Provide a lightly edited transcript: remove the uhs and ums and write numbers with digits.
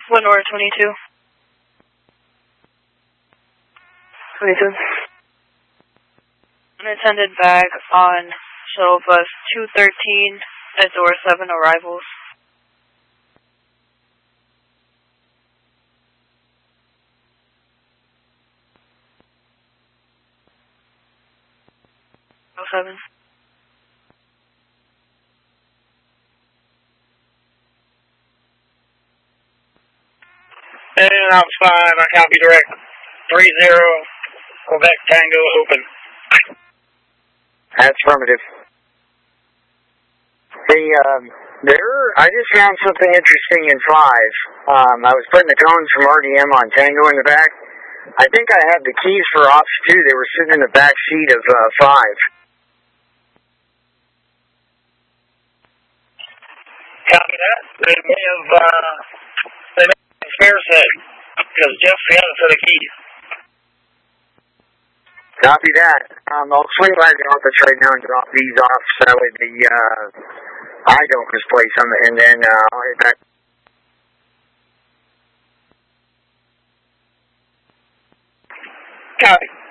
Lenore 22. 22. Unattended bag on shuttle bus 213 at door 7 arrivals. Oh, 7. And I'm 5, I copy direct 30, Quebec Tango open. That's affirmative. Hey, I just found something interesting in 5. I was putting the cones from RDM on Tango in the back. I think I have the keys for Ops 2. They were sitting in the back seat of 5. Copy that. They may have spare set, because Jeff got it for the keys. Copy that. I'll swing by the office right now and drop these off so that way I don't misplace them, and then I'll head back. Copy.